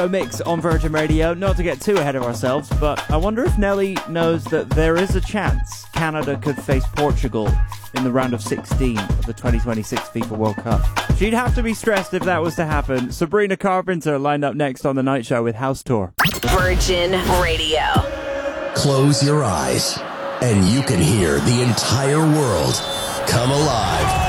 A mix on Virgin Radio, not to get too ahead of ourselves, but I wonder if Nelly knows that there is a chance Canada could face Portugal in the round of 16 of the 2026 FIFA World Cup. She'd have to be stressed if that was to happen. Sabrina Carpenter lined up next on The Night Show with House Tour. Virgin Radio. Close your eyes and you can hear the entire world come alive.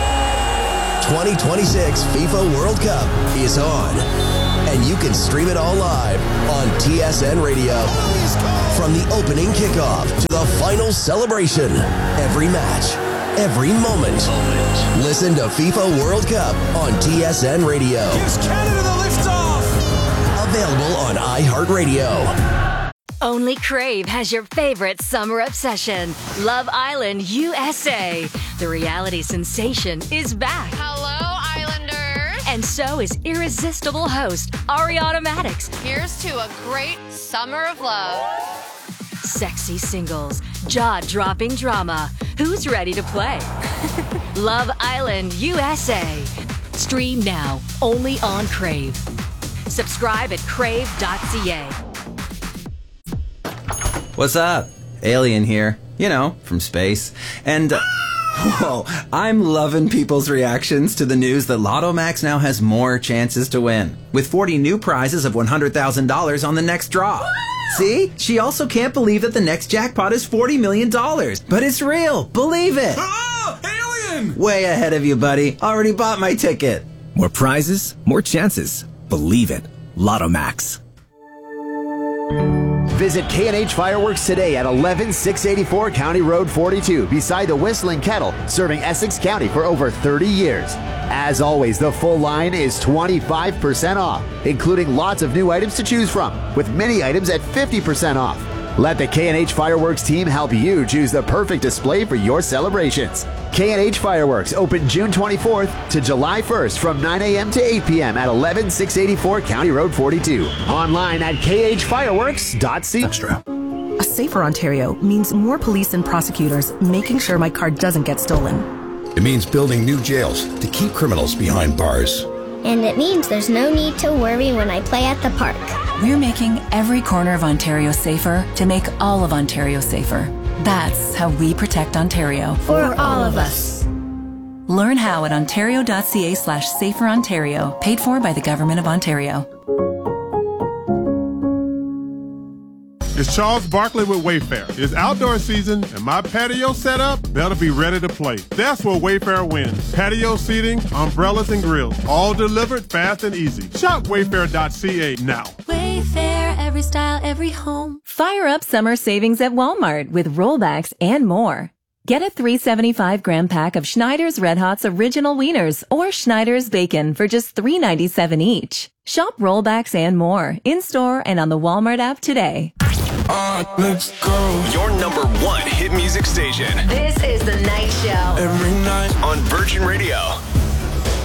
2026 FIFA World Cup is on, and you can stream it all live on TSN Radio. From the opening kickoff to the final celebration, every match, every moment. Listen to FIFA World Cup on TSN Radio. Gives Canada the lift-off! Available on iHeartRadio. Only Crave has your favorite summer obsession. Love Island USA. The reality sensation is back. Hello, Islanders. And so is irresistible host Ariana Madix. Here's to a great summer of love. Sexy singles, jaw-dropping drama. Who's ready to play? Love Island USA. Stream now, only on Crave. Subscribe at crave.ca. What's up? Alien here. You know, from space. And, whoa, I'm loving people's reactions to the news that Lotto Max now has more chances to win, with 40 new prizes of $100,000 on the next draw. See? She also can't believe that the next jackpot is $40 million. But it's real. Believe it. Oh, alien! Way ahead of you, buddy. Already bought my ticket. More prizes, more chances. Believe it. Lotto Max. Visit K&H Fireworks today at 11684 County Road 42 beside the Whistling Kettle, serving Essex County for over 30 years. As always, the full line is 25% off, including lots of new items to choose from, with many items at 50% off. Let the K&H Fireworks team help you choose the perfect display for your celebrations. K&H Fireworks open June 24th to July 1st from 9 a.m. to 8 p.m. at 11684 County Road 42. Online at khfireworks.ca. Extra. A safer Ontario means more police and prosecutors making sure my car doesn't get stolen. It means building new jails to keep criminals behind bars. And it means there's no need to worry when I play at the park. We're making every corner of Ontario safer to make all of Ontario safer. That's how we protect Ontario. For all of us. Learn how at ontario.ca/saferontario, paid for by the Government of Ontario. It's Charles Barkley with Wayfair. It's outdoor season, and my patio setup better be ready to play. That's where Wayfair wins. Patio seating, umbrellas, and grills, all delivered fast and easy. Shop wayfair.ca now. Wayfair, every style, every home. Fire up summer savings at Walmart with rollbacks and more. Get a 375-gram pack of Schneider's Red Hot's Original Wieners or Schneider's Bacon for just $3.97 each. Shop rollbacks and more in-store and on the Walmart app today. Let's go. Your number one hit music station. This is The Night Show. Every night on Virgin Radio.